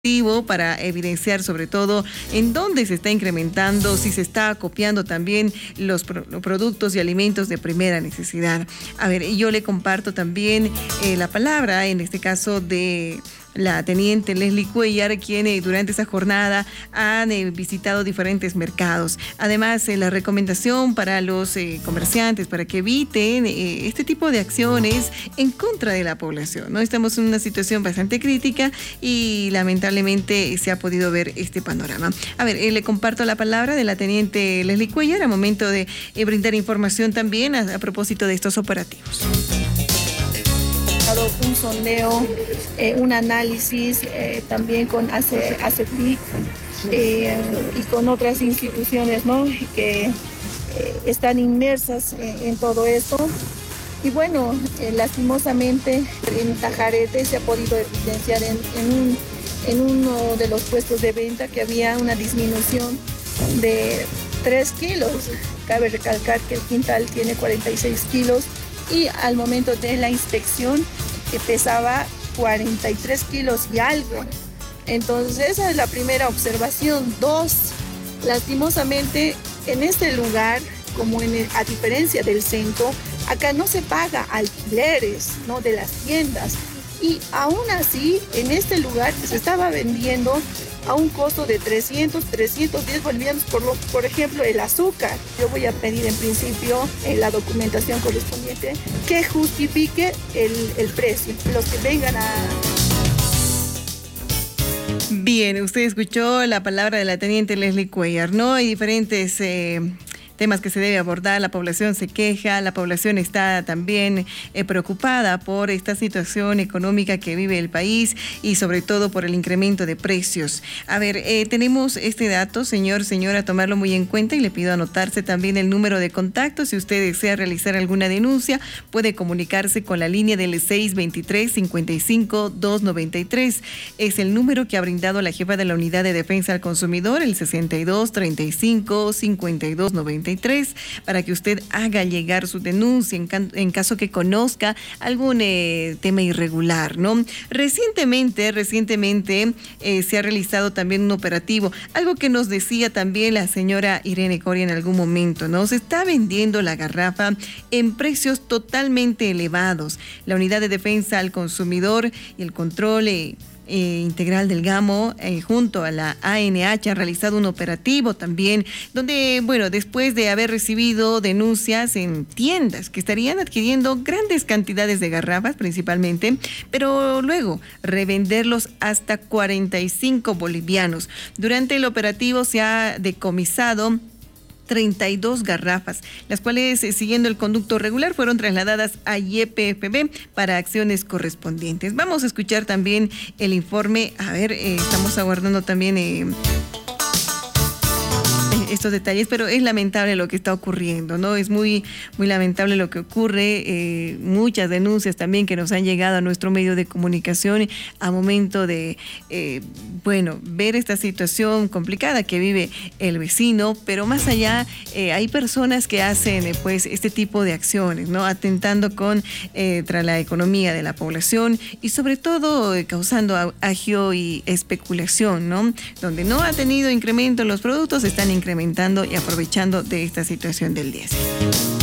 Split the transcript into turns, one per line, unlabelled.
para evidenciar sobre todo en dónde se está incrementando, si se está acopiando también los productos y alimentos de primera necesidad. A ver, yo le comparto también la palabra, en este caso de la teniente Leslie Cuellar, quien durante esa jornada han visitado diferentes mercados. Además, la recomendación para los comerciantes para que eviten este tipo de acciones en contra de la población, ¿no? Estamos en una situación bastante crítica y lamentablemente se ha podido ver este panorama. A ver, le comparto la palabra de la teniente Leslie Cuellar a momento de brindar información también a propósito de estos operativos.
Un sondeo, un análisis también con ACEPIC y con otras instituciones, ¿no?, que están inmersas en todo esto. Y bueno, lastimosamente en Tajarete se ha podido evidenciar en uno de los puestos de venta que había una disminución de 3 kilos. Cabe recalcar que el quintal tiene 46 kilos y al momento de la inspección pesaba 43 kilos y algo. Entonces esa es la primera observación. 2, lastimosamente en este lugar, como a diferencia del centro, acá no se paga alquileres, ¿no?, de las tiendas. Y aún así, en este lugar se estaba vendiendo a un costo de 310 bolivianos por ejemplo, el azúcar. Yo voy a pedir en principio la documentación correspondiente que justifique el precio. Los que vengan a...
Bien, usted escuchó la palabra de la teniente Leslie Cuellar, ¿no? Hay diferentes temas que se debe abordar. La población se queja, la población está también preocupada por esta situación económica que vive el país y sobre todo por el incremento de precios. A ver, tenemos este dato, señora, tomarlo muy en cuenta y le pido anotarse también el número de contacto. Si usted desea realizar alguna denuncia, puede comunicarse con la línea del 623-55-293. Es el número que ha brindado la jefa de la Unidad de Defensa al Consumidor, el 62-35-5293. Para que usted haga llegar su denuncia en caso que conozca algún tema irregular, ¿no? Recientemente se ha realizado también un operativo, algo que nos decía también la señora Irene Coria en algún momento, ¿no? Se está vendiendo la garrafa en precios totalmente elevados. La Unidad de Defensa al Consumidor y el Control Integral del Gamo, junto a la ANH, ha realizado un operativo también, donde, bueno, después de haber recibido denuncias en tiendas que estarían adquiriendo grandes cantidades de garrafas principalmente, pero luego revenderlos hasta 45 bolivianos. Durante el operativo se ha decomisado 32 garrafas, las cuales, siguiendo el conducto regular, fueron trasladadas a YPFB para acciones correspondientes. Vamos a escuchar también el informe. A ver, estamos aguardando también estos detalles, pero es lamentable lo que está ocurriendo, ¿no? Es muy, muy lamentable lo que ocurre. Muchas denuncias también que nos han llegado a nuestro medio de comunicación a momento de, ver esta situación complicada que vive el vecino, pero más allá hay personas que hacen este tipo de acciones, ¿no? Atentando contra la economía de la población y sobre todo causando agio y especulación, ¿no? Donde no ha tenido incremento los productos, están incrementando y aprovechando de esta situación del diésel.